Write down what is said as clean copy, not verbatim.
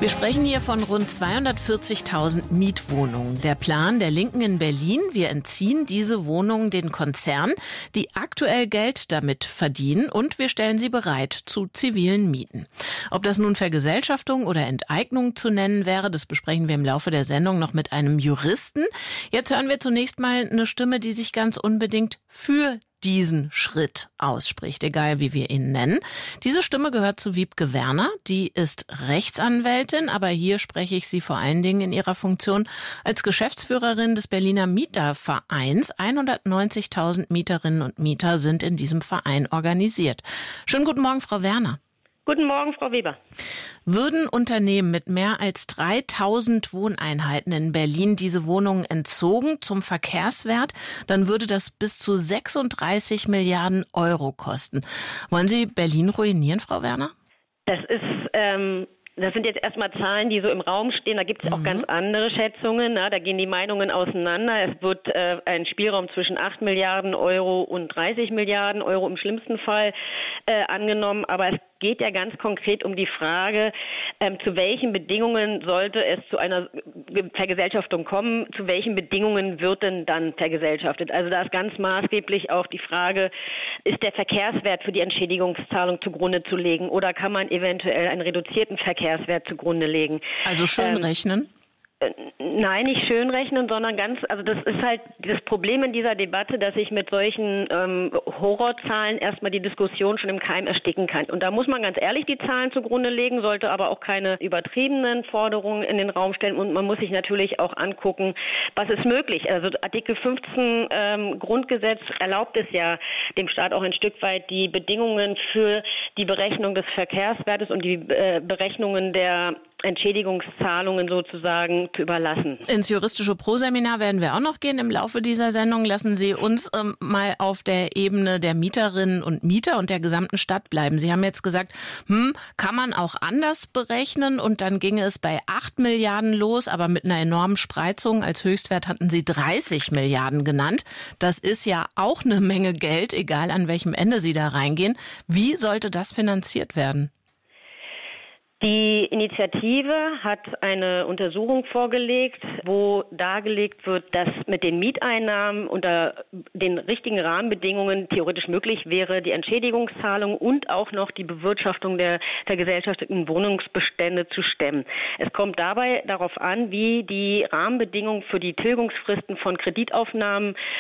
Wir sprechen hier von rund 240.000 Mietwohnungen. Der Plan der Linken in Berlin: wir entziehen diese Wohnungen den Konzernen, die aktuell Geld damit verdienen, und wir stellen sie bereit zu zivilen Mieten. Ob das nun Vergesellschaftung oder Enteignung zu nennen wäre, das besprechen wir im Laufe der Sendung noch mit einem Juristen. Jetzt hören wir zunächst mal eine Stimme, die sich ganz unbedingt für diesen Schritt ausspricht, egal wie wir ihn nennen. Diese Stimme gehört zu Wiebke Werner. Die ist Rechtsanwältin, aber hier spreche ich sie vor allen Dingen in ihrer Funktion als Geschäftsführerin des Berliner Mietervereins. 190.000 Mieterinnen und Mieter sind in diesem Verein organisiert. Schönen guten Morgen, Frau Werner. Guten Morgen, Frau Weber. Würden Unternehmen mit mehr als 3.000 Wohneinheiten in Berlin diese Wohnungen entzogen zum Verkehrswert, dann würde das bis zu 36 Milliarden Euro kosten. Wollen Sie Berlin ruinieren, Frau Werner? Das sind jetzt erstmal Zahlen, die so im Raum stehen. Da gibt es auch ganz andere Schätzungen. Da gehen die Meinungen auseinander. Es wird ein Spielraum zwischen 8 Milliarden Euro und 30 Milliarden Euro im schlimmsten Fall angenommen. Aber es geht ja ganz konkret um die Frage, zu welchen Bedingungen sollte es zu einer Vergesellschaftung kommen, zu welchen Bedingungen wird denn dann vergesellschaftet? Also da ist ganz maßgeblich auch die Frage, ist der Verkehrswert für die Entschädigungszahlung zugrunde zu legen oder kann man eventuell einen reduzierten Verkehrswert zugrunde legen? Also schön rechnen? Nein, nicht schön rechnen, sondern das ist halt das Problem in dieser Debatte, dass ich mit solchen Horrorzahlen erstmal die Diskussion schon im Keim ersticken kann. Und da muss man ganz ehrlich die Zahlen zugrunde legen, sollte aber auch keine übertriebenen Forderungen in den Raum stellen. Und man muss sich natürlich auch angucken, was ist möglich. Also Artikel 15 Grundgesetz erlaubt es ja dem Staat auch ein Stück weit, die Bedingungen für die Berechnung des Verkehrswertes und die Berechnungen der Entschädigungszahlungen sozusagen zu überlassen. Ins juristische Proseminar werden wir auch noch gehen im Laufe dieser Sendung. Lassen Sie uns mal auf der Ebene der Mieterinnen und Mieter und der gesamten Stadt bleiben. Sie haben jetzt gesagt, kann man auch anders berechnen, und dann ginge es bei 8 Milliarden los, aber mit einer enormen Spreizung. Als Höchstwert hatten Sie 30 Milliarden genannt. Das ist ja auch eine Menge Geld, egal an welchem Ende Sie da reingehen. Wie sollte das finanziert werden? Die Initiative hat eine Untersuchung vorgelegt, wo dargelegt wird, dass mit den Mieteinnahmen unter den richtigen Rahmenbedingungen theoretisch möglich wäre, die Entschädigungszahlung und auch noch die Bewirtschaftung der vergesellschafteten Wohnungsbestände zu stemmen. Es kommt dabei darauf an, wie die Rahmenbedingungen für die Tilgungsfristen von Kreditaufnahmen